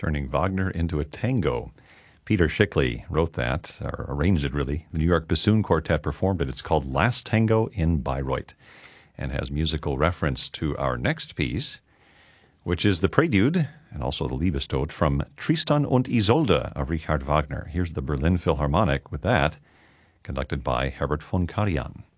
turning Wagner into a tango. Peter Schickli wrote that, or arranged it really. The New York Bassoon Quartet performed it. It's called Last Tango in Bayreuth and has musical reference to our next piece, which is the prelude and also the Liebestod from Tristan und Isolde of Richard Wagner. Here's the Berlin Philharmonic with that, conducted by Herbert von Karajan.